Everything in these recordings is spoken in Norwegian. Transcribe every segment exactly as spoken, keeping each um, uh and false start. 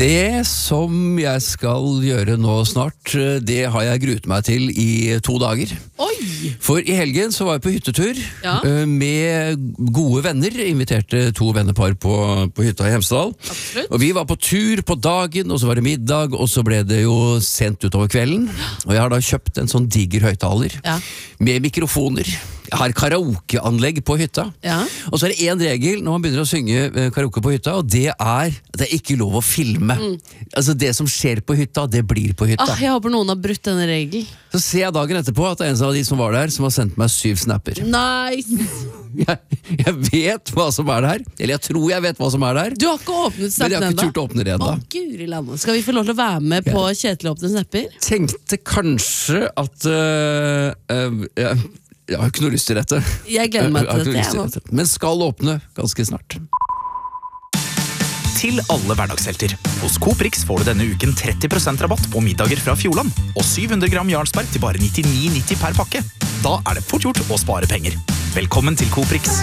Det som jeg skal gjøre nå snart, det har jeg gruet meg til i to dager. Oi! For i helgen så var jeg på hyttetur ja. med gode venner. Inviterte to vennepar på, på hytta i Hemsedal. Absolutt. Og vi var på tur på dagen, og så var det middag, og så ble det jo sent utover kvelden. Og jeg har da kjøpt en sånn diger høyttaler ja. med mikrofoner. Jeg har karaokeanlegg på hytta. Ja. Og så er det en regel når man begynner å synge karaoke på hytta, og det er at det er ikke lov å filme. Mm. Altså det som skjer på hytta, det blir på hytta. Ah, jeg håper noen har brutt denne regel. Så ser jeg dagen etterpå at det er en av de som var der, som har sendt meg syv snapper. Nice! Jeg, jeg vet hva som er der. Eller jeg tror jeg vet hva som er der. Du har ikke åpnet snappen enda? Men jeg har ikke turt å åpne det enda. Å, Gud i landet. Skal vi få lov til å være med på ja. Kjetil åpne snapper? Tenkte kanskje at uh, uh, ja. Jeg har ikke noe lyst til dette. Jeg gleder meg til, til dette, dette. Men skal åpne ganske snart. Til alle hverdagshelter. Hos Coprix får du denne uken tretti prosent rabatt på middager fra Fjordland, og syv hundre gram Jarlsberg til bare nittini nitti per pakke. Da er det fort gjort å spare penger. Velkommen til Coprix.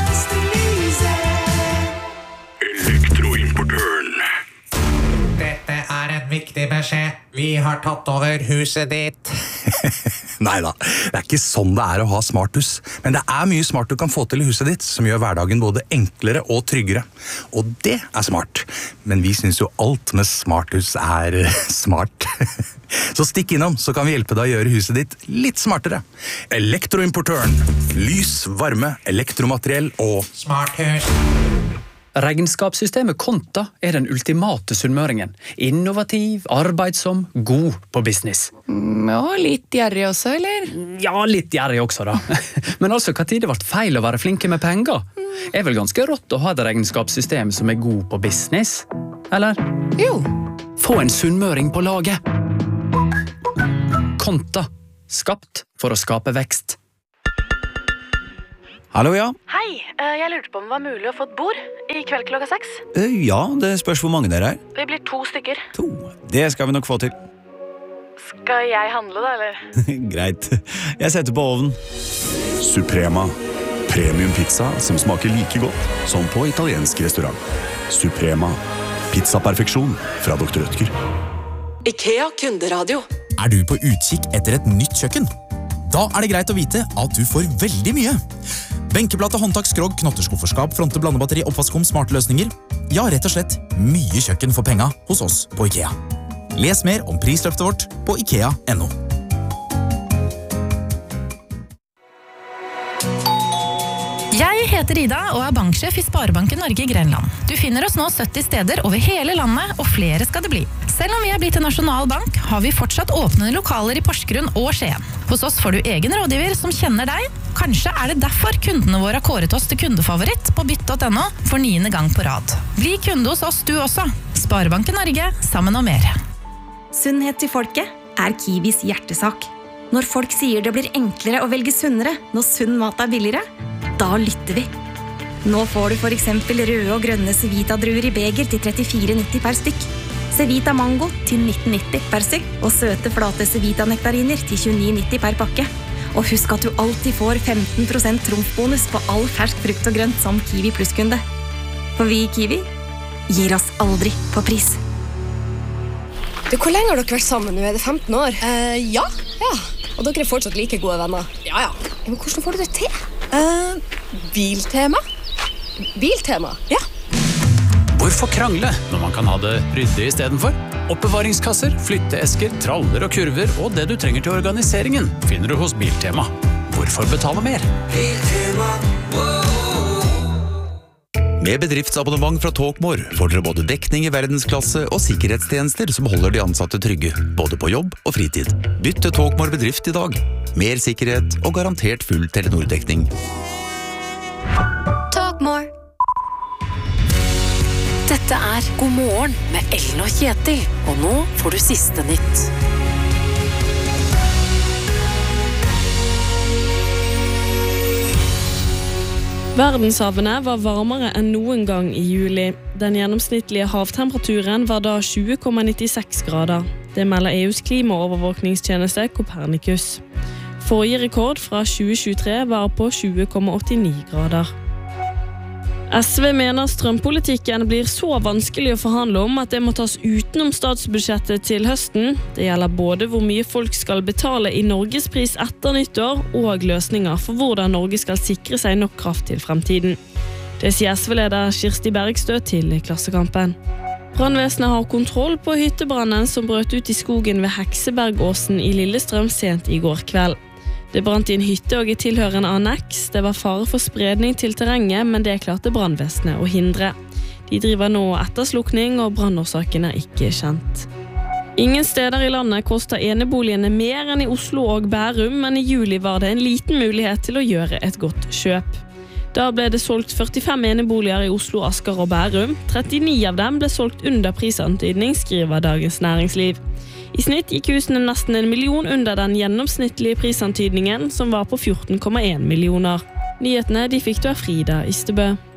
Elektroimportøren. Dette er en viktig beskjed. Vi har tatt over huset ditt. Neida, det er ikke sånn det er å ha smarthus. Men det er mye smart du kan få til i huset ditt, som gjør hverdagen både enklere og tryggere. Og det er smart. Men vi synes jo alt med smarthus er smart. Så stikk innom, så kan vi hjelpe deg å gjøre huset ditt litt smartere. Elektroimportøren. Lys, varme, elektromateriell og smarthus. Regnskapssystemet Konta er den ultimate sunnmøringen. Innovativ, arbeidsom, god på business. Ja, litt gjerrig også, eller? Ja, litt gjerrig også da. Men altså, hva tid det ble feil å være flinke med penger? Er vel ganske rått å ha et regnskapssystem som er god på business? Eller? Jo. Få en sunnmøring på laget. Konta. Skapt for å skape vekst. Hallo, ja. Hei, jeg lurte på om det var mulig å få et bord i kveld klokka seks. Ja, det spørs hvor mange dere er. Vi blir to stykker. To? Det skal vi nok få til. Skal jeg handle da, eller? Greit. Jeg setter på ovnen. Suprema. Premium pizza som smaker like godt som på italiensk restaurant. Suprema. Pizza-perfeksjon fra doktor Rødtger. IKEA kunderadio. Er du på utkikk etter et nytt kjøkken? Da er det greit å vite at du får veldig mye. Benkeplate, håndtak, skrog, knotterskufferskap, fronte, blandebatteri, oppvaskkum, smarte løsninger. Ja, rett og slett mye kjøkken for penga hos oss på IKEA. Les mer om prisløftet vårt på ikea punktum no. Jeg heter Ida og er banksjef i Sparebanken Norge i Grenland. Du finner oss nå sytti steder over hele landet, og flere skal det bli. Selv om vi er blitt en nasjonal bank, har vi fortsatt åpne lokaler i Porsgrunn og Skien. Hos oss får du egen rådgiver som kjenner deg. Kanskje er det derfor kundene våre har kåret oss til kundefavoritt på bytt punktum no for niende gang på rad. Bli kunde hos oss du også. Sparebanken Norge, sammen og mer. Sunnhet til folket er Kiwis hjertesak. Når folk sier det blir enklere å velge sunnere når sunn mat er billigere, da lytter vi. Nå får du for eksempel røde og grønne Cevita-druer i beger til trettifire nitti per stykk. Cevita Mango til nitten nitti per stykk, og søte flate Cevita-nektariner til tjueni nitti per pakke. Og husk at du alltid får femten prosent trumfbonus på all fersk frukt og grønt som Kiwi Plus-kunde. For vi i Kiwi gir oss aldri på pris. Du, hvor lenge har dere vært sammen nå? Er det femten år? Uh, ja. Ja. Og dere er fortsatt like gode venner? Ja, ja. Men hvordan får du det til? Uh, biltema. Biltema? Ja. Hvorfor krangle når man kan ha det ryddig i stedet for? Oppbevaringskasser, flytteesker, traller og kurver og det du trenger til organiseringen finner du hos Biltema. Hvorfor betale mer? Biltema, Med bedriftsabonnement fra Talkmore får dere både dekning i verdensklasse og sikkerhetstjenester som holder de ansatte trygge, både på jobb og fritid. Bytt til Talkmore bedrift i dag. Mer sikkerhet og garantert full Telenor-dekning. Talkmore. Dette er God morgen med Ellen og Kjetil, og nå får du siste nytt. Verdenshavene var varmere enn noen gang i juli. Den gjennomsnittlige havtemperaturen var da tjue komma nittiseks grader. Det melder E U's klimaovervåkningstjeneste Copernicus. Forrige rekord fra tjue tjuetre var på tjue komma åttini grader. S V mener strømpolitikken blir så vanskelig å forhandle om at det må tas utenom statsbudsjettet til høsten. Det gjelder både hvor mye folk skal betale i Norgespris etter nyttår, og løsninger for hvordan Norge skal sikre seg nok kraft til fremtiden. Det sier S V-leder Kirsti Bergstø til Klassekampen. Brannvesenet har kontroll på hyttebrannen som brøt ut i skogen ved Heksebergåsen i Lillestrøm sent i går kveld. Det brant i en hytte og et tilhørende anneks. Det var fare for spredning til terrenget, men det klarte brannvesenet å hindre. De driver nå etterslukning, og brannårsaken er ikke kjent. Ingen steder i landet koster eneboligene mer enn i Oslo og Bærum, men i juli var det en liten mulighet til å gjøre et godt kjøp. Da ble det solgt førtifem eneboliger i Oslo, Asker og Bærum. trettini av dem ble solgt under prisantydning, skriver Dagens Næringsliv. I snitt gikk husene nesten en million under den gjennomsnittlige prisantydningen, som var på fjorten komma en millioner. Nyhetene de fikk du av Frida Ystebø.